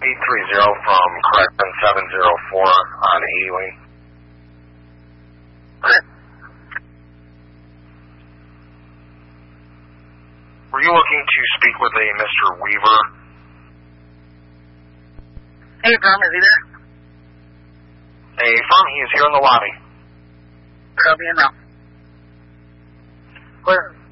830 from Correction 704 on Ely. Were you looking to speak with a Mr. Weaver? Hey, Firm, is he there? Hey, Firm, he is here in the lobby. I'll be in now. Clear.